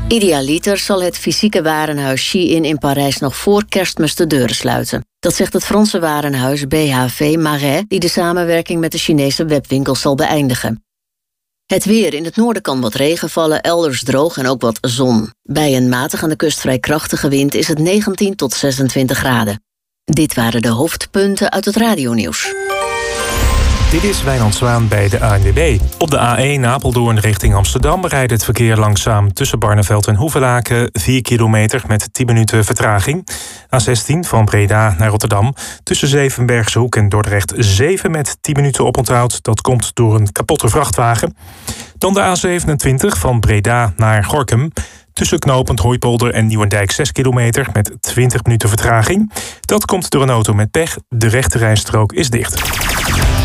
Idealiter zal het fysieke warenhuis Shein in Parijs nog voor Kerstmis de deuren sluiten. Dat zegt het Franse warenhuis BHV Marais, die de samenwerking met de Chinese webwinkels zal beëindigen. Het weer. In het noorden kan wat regen vallen, elders droog en ook wat zon. Bij een matig aan de kust vrij krachtige wind is het 19 tot 26 graden. Dit waren de hoofdpunten uit het radionieuws. Dit is Wijnand Zwaan bij de ANWB. Op de A1 Apeldoorn richting Amsterdam rijdt het verkeer langzaam tussen Barneveld en Hoevelaken 4 kilometer met 10 minuten vertraging. A16 van Breda naar Rotterdam tussen Zevenbergse Hoek en Dordrecht 7 met 10 minuten oponthoud. Dat komt door een kapotte vrachtwagen. Dan de A27 van Breda naar Gorinchem. Tussen knooppunt Hooipolder en Nieuwendijk 6 kilometer met 20 minuten vertraging. Dat komt door een auto met pech. De rechterrijstrook is dicht.